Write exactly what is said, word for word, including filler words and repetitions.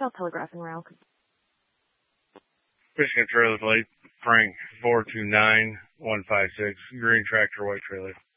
South Telegraph and Route. Michigan Trailer Plate, Frank, four two nine one five six, green tractor, white trailer.